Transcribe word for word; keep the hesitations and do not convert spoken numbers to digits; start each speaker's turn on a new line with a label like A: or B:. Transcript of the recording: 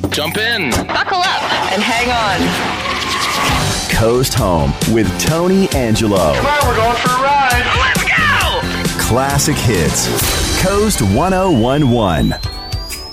A: Jump in.
B: Buckle up and hang on.
C: Coast Home with Tony Angelo.
D: Come on, we're going for a ride.
A: Let's go!
C: Classic hits. Coast one oh one one.